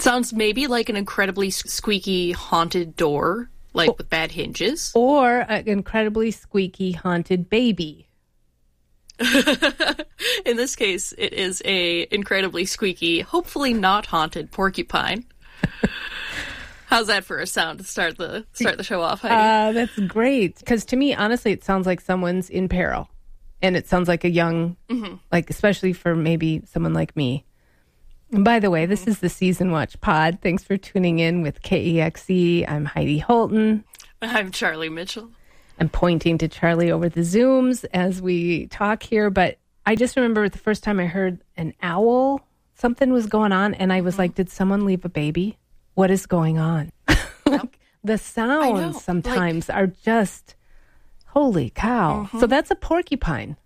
Sounds maybe like an incredibly squeaky haunted door, like with bad hinges. Or an incredibly squeaky haunted baby. In this case, it is a incredibly squeaky, hopefully not haunted porcupine. How's that for a sound to start the show off, Heidi? That's great. Because to me, honestly, it sounds like someone's in peril. And it sounds like a young, like especially for maybe someone like me. And by the way, this is the Season Watch Pod. Thanks for tuning in with KEXE. I'm Heidi Holton. I'm Charlie Mitchell. I'm pointing to Charlie over the Zooms as we talk here. But I just remember the first time I heard an owl, something was going on. And I was like, did someone leave a baby? What is going on? Like, the sounds sometimes are just, holy cow. So that's a porcupine.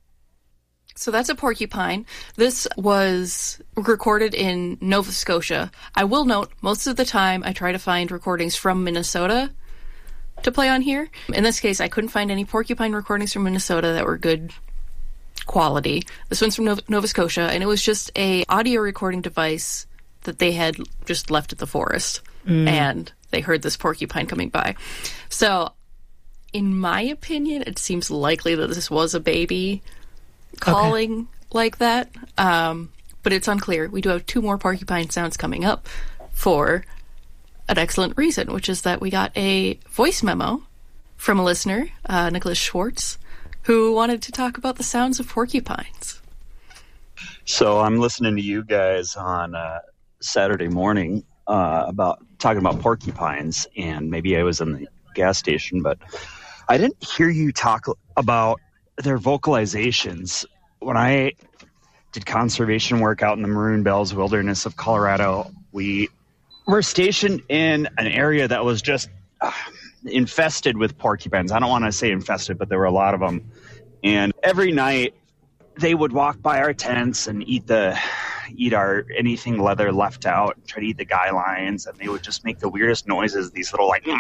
This was recorded in Nova Scotia. I will note, most of the time I try to find recordings from Minnesota to play on here. In this case, I couldn't find any porcupine recordings from Minnesota that were good quality. This one's from Nova Scotia, and it was just a audio recording device that they had just left at the forest, and they heard this porcupine coming by. So, in my opinion, it seems likely that this was a baby calling like that, but it's unclear. We do have 2 more porcupine sounds coming up for an excellent reason, which is that we got a voice memo from a listener, Nicholas Schwartz, who wanted to talk about the sounds of porcupines. So I'm listening to you guys on Saturday morning about talking about porcupines, and maybe I was in the gas station, but I didn't hear you talk about their vocalizations. When I did conservation work out in the Maroon Bells wilderness of Colorado, we were stationed in an area that was just infested with porcupines. I don't want to say infested, but there were a lot of them. And every night they would walk by our tents and eat our anything leather left out, try to eat the guy lines, and they would just make the weirdest noises, these little like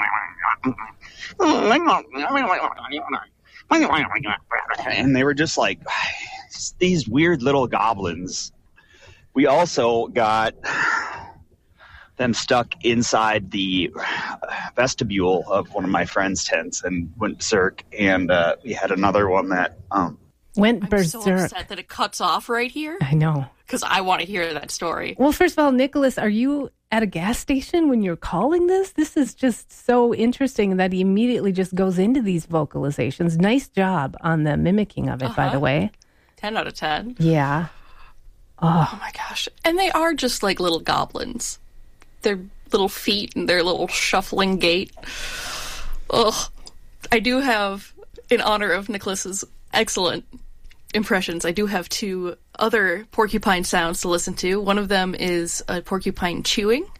and they were just like these weird little goblins. We also got them stuck inside the vestibule of one of my friend's tents and went berserk, and we had another one that went berserk. I'm so upset that it cuts off right here. I know. Because I want to hear that story. Well, first of all, Nicholas, are you at a gas station when you're calling this? This is just so interesting that he immediately just goes into these vocalizations. Nice job on the mimicking of it, by the way. 10 out of 10. Yeah. Oh, my gosh. And they are just like little goblins. Their little feet and their little shuffling gait. Ugh. I do have, in honor of Nicholas's excellent impressions, I do have 2 other porcupine sounds to listen to. One of them is a porcupine chewing,